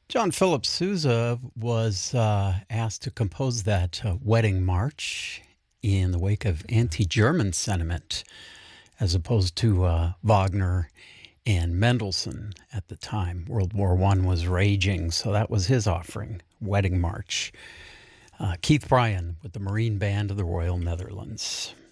John Philip Sousa was asked to compose that wedding march in the wake of anti-German sentiment, as opposed to Wagner and Mendelssohn at the time. World War I was raging, so that was his offering, Wedding March. Keith Bryan with the Marine Band of the Royal Netherlands.